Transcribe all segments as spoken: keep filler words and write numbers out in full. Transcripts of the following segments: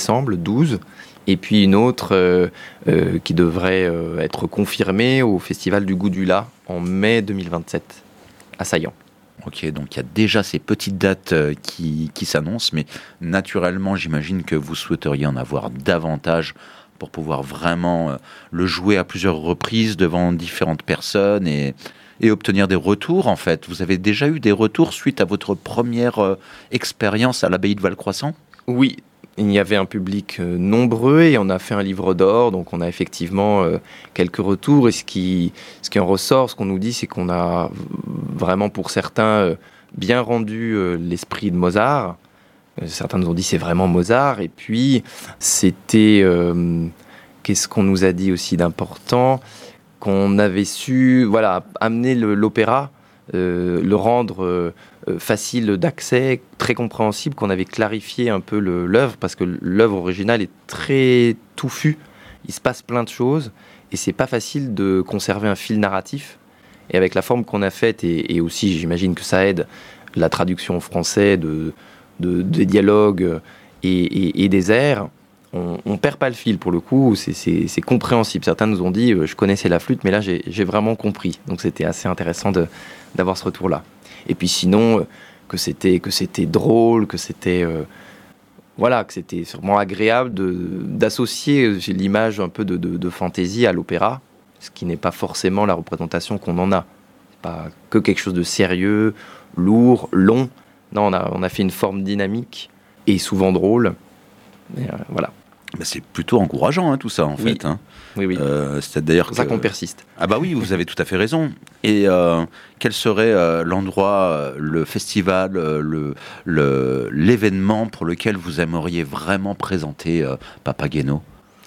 semble, douze, et puis une autre euh, euh, qui devrait euh, être confirmée au Festival du Goût du Lard en mai deux mille vingt-sept, à Saillant. Ok, donc il y a déjà ces petites dates euh, qui, qui s'annoncent, mais naturellement, j'imagine que vous souhaiteriez en avoir davantage pour pouvoir vraiment euh, le jouer à plusieurs reprises devant différentes personnes et, et obtenir des retours, en fait. Vous avez déjà eu des retours suite à votre première euh, expérience à l'abbaye de Valcroissant ? Oui, il y avait un public euh, nombreux et on a fait un livre d'or, donc on a effectivement euh, quelques retours. Et ce qui, ce qui en ressort, ce qu'on nous dit, c'est qu'on a vraiment pour certains euh, bien rendu euh, l'esprit de Mozart. Euh, certains nous ont dit c'est vraiment Mozart. Et puis c'était, euh, qu'est-ce qu'on nous a dit aussi d'important ? Qu'on avait su, voilà, amener le, l'opéra, euh, le rendre euh, facile d'accès, très compréhensible, qu'on avait clarifié un peu le, l'œuvre, parce que l'œuvre originale est très touffue, il se passe plein de choses, et c'est pas facile de conserver un fil narratif. Et avec la forme qu'on a faite, et, et aussi j'imagine que ça aide, la traduction en français de, de, des dialogues et, et, et des airs, on, on perd pas le fil pour le coup, c'est, c'est, c'est compréhensible. Certains nous ont dit, euh, je connaissais la flûte, mais là j'ai, j'ai vraiment compris. Donc c'était assez intéressant de, d'avoir ce retour-là. Et puis sinon, euh, que c'était, que c'était drôle, que c'était, euh, voilà, que c'était vraiment agréable de, d'associer j'ai l'image un peu de, de, de fantaisie à l'opéra, ce qui n'est pas forcément la représentation qu'on en a. Pas que quelque chose de sérieux, lourd, long. Non, on a, on a fait une forme dynamique et souvent drôle. Et euh, voilà. Ben c'est plutôt encourageant, hein, tout ça, en oui. fait. Hein. Oui, oui. Euh, c'est d'ailleurs c'est pour ça que... qu'on persiste. Ah bah oui, vous avez tout à fait raison. Et euh, quel serait euh, l'endroit, euh, le festival, euh, le, le, l'événement pour lequel vous aimeriez vraiment présenter euh, Papageno ?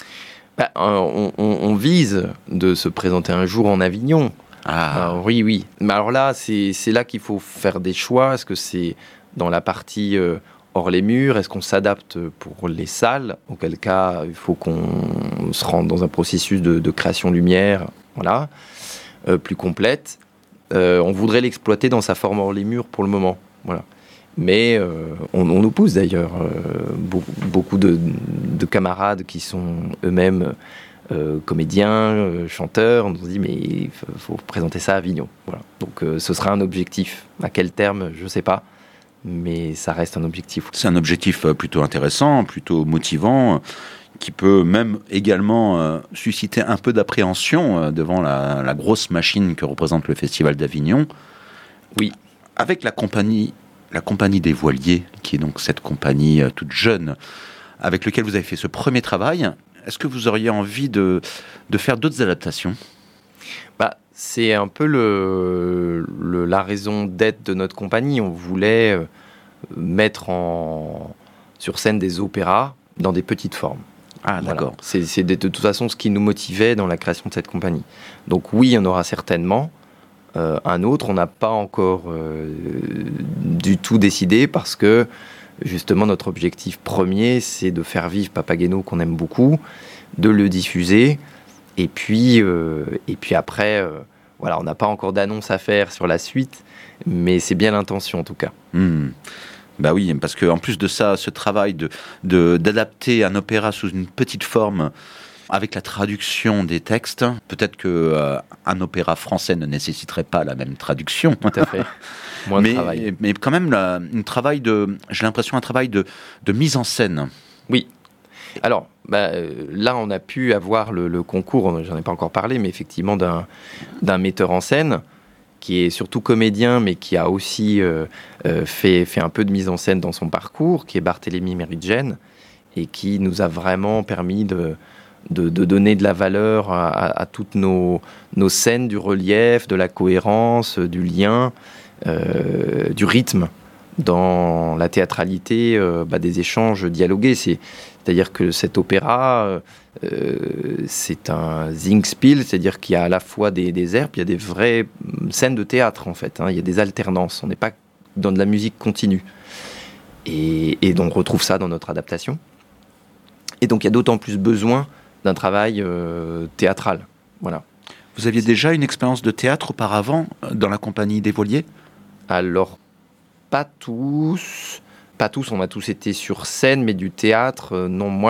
Bah, on, on, on vise de se présenter un jour en Avignon. Ah. Alors, oui, oui. Mais alors là, c'est, c'est là qu'il faut faire des choix. Est-ce que c'est dans la partie euh, hors les murs ? Est-ce qu'on s'adapte pour les salles ? Auquel cas, il faut qu'on se rende dans un processus de, de création lumière, voilà, euh, plus complète. Euh, on voudrait l'exploiter dans sa forme hors les murs pour le moment, voilà. Mais euh, on, on nous pousse d'ailleurs euh, beaucoup, beaucoup de, de camarades qui sont eux-mêmes euh, comédiens, euh, chanteurs. On nous dit mais il faut, faut présenter ça à Avignon. Voilà. Donc euh, ce sera un objectif. À quel terme, je ne sais pas, mais ça reste un objectif. C'est un objectif plutôt intéressant, plutôt motivant, qui peut même également euh, susciter un peu d'appréhension euh, devant la, la grosse machine que représente le Festival d'Avignon. Oui. Avec la compagnie la compagnie des Voiliers, qui est donc cette compagnie euh, toute jeune, avec laquelle vous avez fait ce premier travail, est-ce que vous auriez envie de, de faire d'autres adaptations ? Bah, c'est un peu le, le, la raison d'être de notre compagnie. On voulait euh, mettre en, sur scène des opéras dans des petites formes. Ah, d'accord. Voilà. C'est, c'est de, de toute façon ce qui nous motivait dans la création de cette compagnie. Donc oui, il y en aura certainement. Euh, un autre, on n'a pas encore euh, du tout décidé parce que justement notre objectif premier c'est de faire vivre Papageno qu'on aime beaucoup, de le diffuser et puis, euh, et puis après euh, voilà, on n'a pas encore d'annonce à faire sur la suite mais c'est bien l'intention en tout cas. Mmh. Bah oui, parce qu'en plus de ça, ce travail de, de, d'adapter un opéra sous une petite forme avec la traduction des textes, peut-être qu'un euh, opéra français ne nécessiterait pas la même traduction. Tout à fait. Moins mais, de travail. Mais quand même, là, un travail de, j'ai l'impression un travail de, de mise en scène. Oui. Alors, bah, euh, là, on a pu avoir le, le concours, j'en ai pas encore parlé, mais effectivement d'un, d'un metteur en scène qui est surtout comédien, mais qui a aussi euh, euh, fait, fait un peu de mise en scène dans son parcours, qui est Barthélemy Meridjen, et qui nous a vraiment permis de... De, de donner de la valeur à, à, à toutes nos, nos scènes, du relief, de la cohérence, du lien, euh, du rythme dans la théâtralité euh, bah, des échanges dialogués. C'est, c'est-à-dire que cet opéra, euh, c'est un Singspiel, c'est-à-dire qu'il y a à la fois des, des airs, puis il y a des vraies scènes de théâtre en fait. Hein, il y a des alternances, on n'est pas dans de la musique continue. Et, et donc on retrouve ça dans notre adaptation. Et donc il y a d'autant plus besoin d'un travail euh, théâtral. Voilà. Vous aviez déjà une expérience de théâtre auparavant dans la compagnie des Voiliers ? Alors, pas tous. Pas tous, on a tous été sur scène, mais du théâtre, euh, non, moi,